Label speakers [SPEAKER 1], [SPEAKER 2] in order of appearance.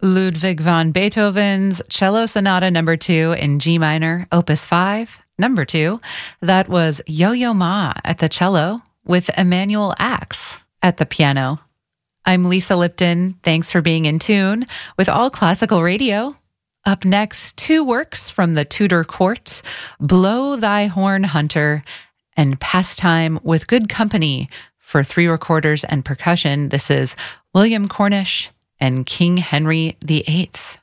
[SPEAKER 1] Ludwig van Beethoven's Cello Sonata No. 2 in G minor, Opus 5, No. 2. That was Yo-Yo Ma at the cello with Emanuel Axe at the piano. I'm Lisa Lipton. Thanks for being in tune with All Classical Radio. Up next, two works from the Tudor court, Blow Thy Horn, Hunter, and Pastime with Good Company for 3 recorders and percussion. This is William Cornish and King Henry VIII.